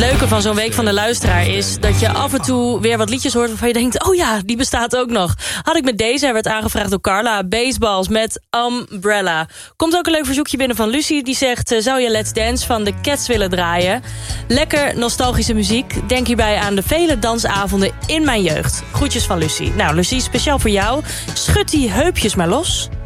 leuke van zo'n Week van de Luisteraar is dat je af en toe weer wat liedjes hoort waarvan je denkt, oh ja, die bestaat ook nog. Had ik met deze, hij werd aangevraagd door Carla, Baseballs met Umbrella. Komt ook een leuk verzoekje binnen van Lucie, die zegt, zou je Let's Dance van de Cats willen draaien? Lekker nostalgische muziek. Denk hierbij aan de vele dansavonden in mijn jeugd. Groetjes van Lucie. Nou, Lucie, speciaal voor jou. Schud die heupjes maar los.